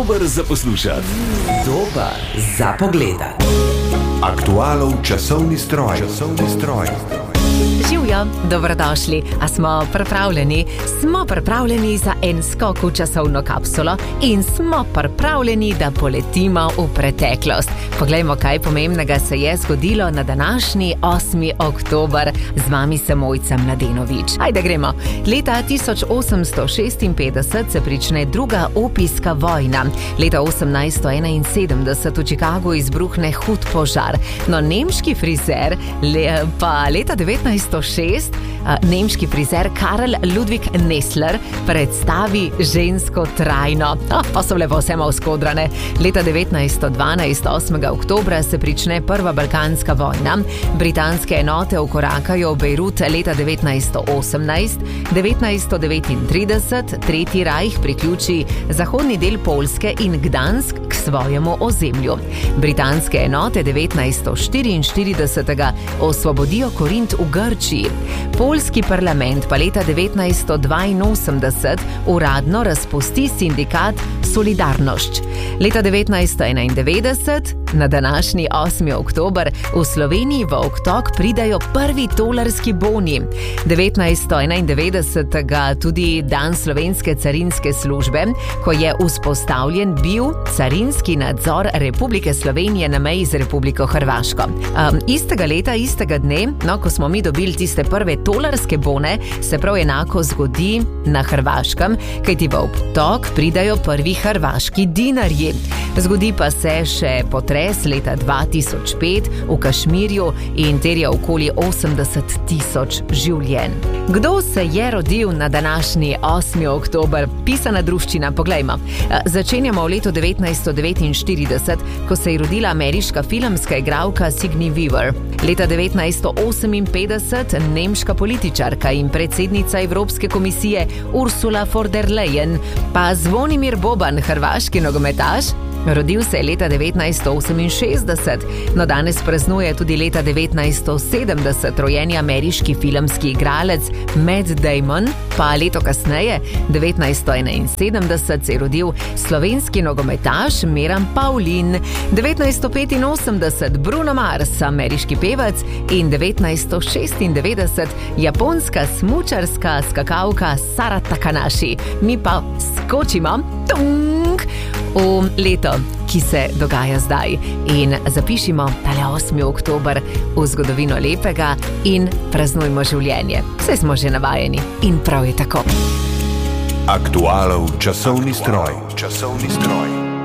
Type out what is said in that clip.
Dober za poslušati. Dober za pogledati. Aktualov časovni stroj. Živjo, dobrodošli. A smo pripravljeni? Smo pripravljeni za en skok v časovno kapsulo in smo pripravljeni, da poletimo v preteklost. Poglejmo, kaj pomembnega se je zgodilo na današnji 8. oktober. Z vami sem Mojca Mladenovič. Ajde, gremo. Leta 1856 se prične druga opijska vojna. Leta 1871 v Chicagu izbruhne hud požar. No, nemški frizer, pa leta 1906 nemški frizer Karl Ludwig Nessler predstavi žensko trajno. Pa so lepo vse malo skodrane. Leta 1912, 8. oktobra, se prične prva balkanska vojna. Britanske enote vkorakajo v Bejrut leta 1918. 1939 Tretji rajh priključi zahodni del Poljske in Gdansk k svojemu ozemlju. Britanske enote 1944 osvobodijo Korint v Grčiji. Poljski parlament pa leta 1982 uradno razpusti sindikat Solidarnosc. Leta 1991, na današnji 8. oktober, v Sloveniji v obtok pridajo prvi tolarski boni. 1991 tudi dan slovenske carinske službe, ko je vzpostavljen bil carinski nadzor Republike Slovenije na meji z Republiko Hrvaško. Istega leta, istega dne, ko smo mi dobili tiste prve tolarske bone, se prav enako zgodi na Hrvaškem, kajti v obtok pridajo prvi hrvaški dinarji. Zgodi pa se še potres leta 2005 v Kašmirju in terja okoli 80,000 življenj. Kdo se je rodil na današnji 8. oktober? Pisana druščina, poglejmo. Začenjamo v letu 1949, ko se je rodila ameriška filmska igralka Sigourney Weaver. Leta 1958 nemška političarka in predsednica Evropske komisije Ursula von der Leyen, pa Zvonimir Boban, hrvaški nogometaš. Rodil se je leta 1968, no danes praznuje tudi leta 1970 rojeni ameriški filmski igralec Matt Damon, pa leto kasneje, 1971, se je rodil slovenski nogometaš Miran Pavlin, 1985 Bruno Mars, ameriški pevec, in 1996 japonska smučarska skakalka Sara Takanashi. Mi pa skočimo v leto, ki se dogaja zdaj, in zapišimo tale 8. oktober v zgodovino lepega in praznujmo življenje. Vse smo že navajeni in prav je tako. Aktualov časovni stroj.